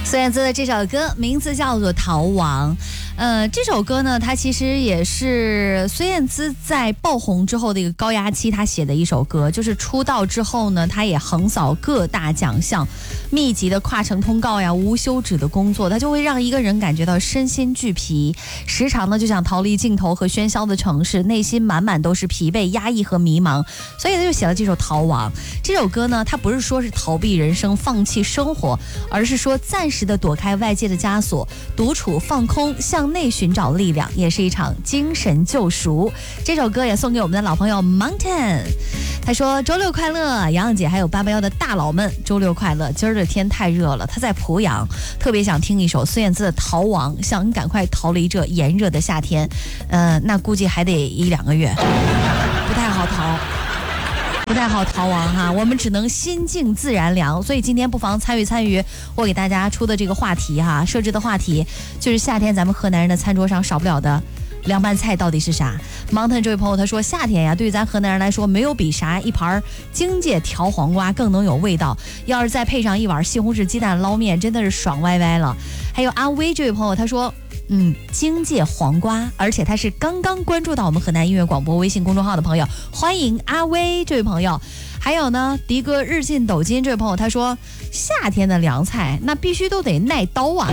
孙燕姿的这首歌名字叫做《逃亡》。这首歌呢，它其实也是孙燕姿在爆红之后的一个高压期，她写的一首歌。就是出道之后呢，她也横扫各大奖项，密集的跨城通告呀，无休止的工作，她就会让一个人感觉到身心俱疲，时常呢就想逃离镜头和喧嚣的城市，内心满满都是疲惫、压抑和迷茫，所以她就写了这首《逃亡》。这首歌呢，它不是说是逃避人生、放弃生活，而是说暂时的躲开外界的枷锁，独处放空，向内寻找力量，也是一场精神救赎。这首歌也送给我们的老朋友 Mountain， 他说周六快乐，洋洋姐还有881的大佬们，周六快乐。今儿的天太热了，他在濮阳，特别想听一首孙燕姿的《逃亡》，想赶快逃离这炎热的夏天。那估计还得1-2个月，不太好逃亡哈，我们只能心静自然凉。所以今天不妨参与我给大家出的这个话题哈，设置的话题就是夏天咱们河南人的餐桌上少不了的凉拌菜到底是啥。 Mountain 这位朋友他说，夏天呀，对于咱河南人来说，没有比啥一盘京界调黄瓜更能有味道，要是再配上一碗西红柿鸡蛋捞面，真的是爽歪歪了。还有阿威这位朋友他说，京界黄瓜，而且他是刚刚关注到我们河南音乐广播微信公众号的朋友，欢迎阿威这位朋友。还有呢，迪哥日进斗金这位朋友他说，夏天的凉菜那必须都得耐刀啊，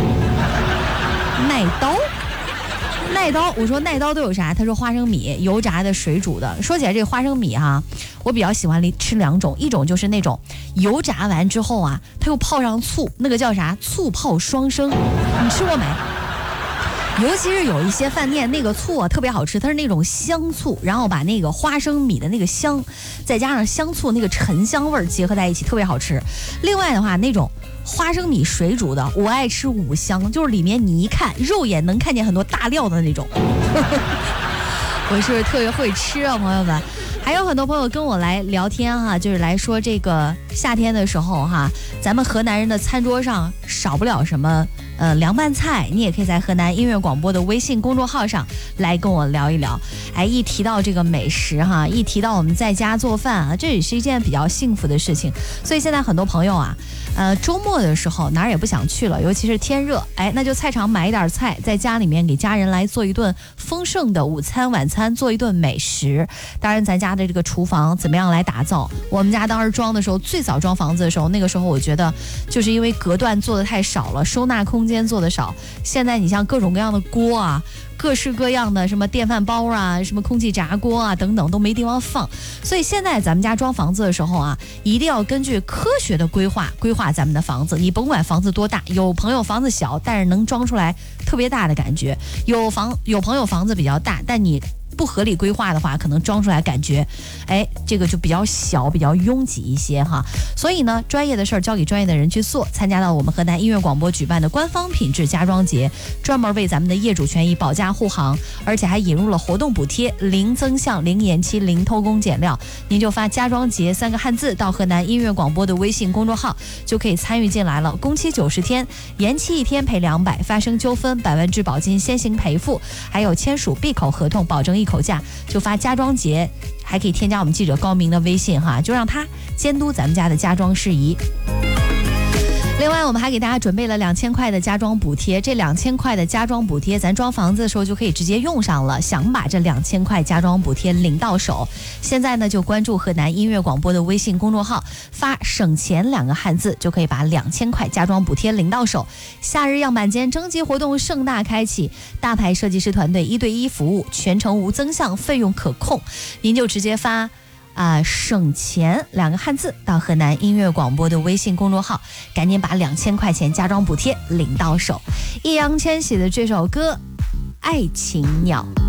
耐刀，我说耐刀都有啥？他说花生米，油炸的、水煮的。说起来这个花生米哈，我比较喜欢吃2种，一种就是那种油炸完之后啊，它又泡上醋，那个叫啥？醋泡双生，你吃过没？尤其是有一些饭店那个醋啊特别好吃，它是那种香醋，然后把那个花生米的那个香，再加上香醋那个沉香味结合在一起，特别好吃。另外的话，那种花生米水煮的，我爱吃5香，就是里面你一看肉眼能看见很多大料的那种。我是不是特别会吃啊，朋友们？还有很多朋友跟我来聊天哈，就是来说这个夏天的时候哈，咱们河南人的餐桌上少不了什么凉拌菜，你也可以在河南音乐广播的微信公众号上来跟我聊一聊。一提到这个美食哈，一提到我们在家做饭啊，这也是一件比较幸福的事情。所以现在很多朋友啊，周末的时候哪儿也不想去了，尤其是天热，那就菜场买一点菜，在家里面给家人来做一顿丰盛的午餐晚餐，做一顿美食。当然咱家的这个厨房怎么样来打造，我们家当时装的时候，最早装房子的时候，那个时候我觉得就是因为隔断做的太少了，收纳空间做的少。现在你像各种各样的锅啊，各式各样的什么电饭煲啊，什么空气炸锅啊等等都没地方放。所以现在咱们家装房子的时候啊，一定要根据科学的规划咱们的房子。你甭管房子多大，有朋友房子小，但是能装出来特别大的感觉；有朋友房子比较大，但你不合理规划的话，可能装出来感觉这个就比较小，比较拥挤一些哈。所以呢，专业的事儿交给专业的人去做。参加到我们河南音乐广播举办的官方品质家装节，专门为咱们的业主权益保驾护航，而且还引入了活动补贴，零增项、零延期、零偷工减料。您就发家装节3个汉字到河南音乐广播的微信公众号，就可以参与进来了。工期90天，延期1天赔200，发生纠纷100万质保金先行赔付，还有签署闭口合同，保证一口价。就发家装节，还可以添加我们记者高明的微信哈，就让他监督咱们家的家装事宜。另外我们还给大家准备了2000块的家装补贴，这2000块的家装补贴咱装房子的时候就可以直接用上了。想把这2000块家装补贴领到手，现在呢就关注河南音乐广播的微信公众号，发省钱2个汉字，就可以把2000块家装补贴领到手。夏日样板间征集活动盛大开启，大牌设计师团队1对1服务，全程无增项，费用可控。您就直接发省钱2个汉字到河南音乐广播的微信公众号，赶紧把2000块钱家装补贴领到手。易烊千玺的这首歌《爱情鸟》。